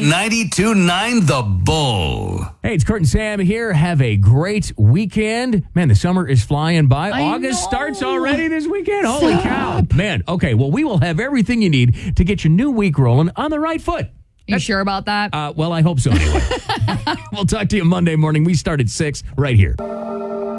92.9 The Bull. Hey, it's Kurt and Sam here. Have a great weekend. Man, the summer is flying by. August starts already this weekend. Holy cow. Man, okay, well, we will have everything you need to get your new week rolling on the right foot. You sure about that? Well, I hope so anyway. We'll talk to you Monday morning. We start at 6 right here.